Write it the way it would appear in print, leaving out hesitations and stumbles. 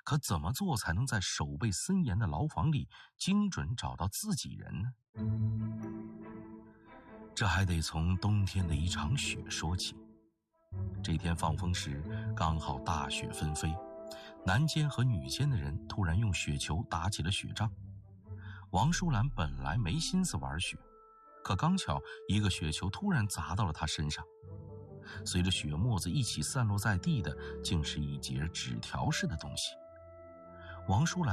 可怎么做才能在守备森严的牢房里精准找到自己人呢？这还得从冬天的一场雪说起。这天放风时刚好大雪纷飞，男监和女监的人突然用雪球打起了雪仗。王淑兰本来没心思玩雪，可刚巧一个雪球突然砸到了她身上，随着雪沫子一起散落在地的，竟是一截纸条似的东西。王淑兰